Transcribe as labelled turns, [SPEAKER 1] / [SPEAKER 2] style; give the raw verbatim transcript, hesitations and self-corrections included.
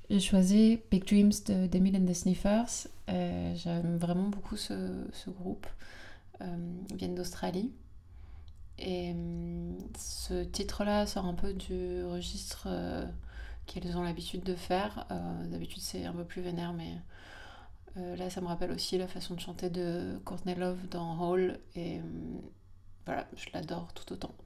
[SPEAKER 1] J'ai choisi Big Dreams de d'Emile and the Sniffers. Euh, j'aime vraiment beaucoup ce, ce groupe. Euh, ils viennent d'Australie. Et euh, ce titre-là sort un peu du registre euh, qu'ils ont l'habitude de faire. Euh, d'habitude, c'est un peu plus vénère, mais euh, là, ça me rappelle aussi la façon de chanter de Courtney Love dans Hall. Et euh, voilà, je l'adore tout autant.